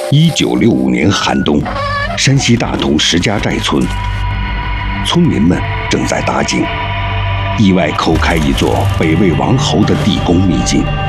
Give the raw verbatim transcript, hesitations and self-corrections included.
一九六五年寒冬，山西大同石家寨村，村民们正在打井，意外抠开一座北魏王侯的地宫秘境。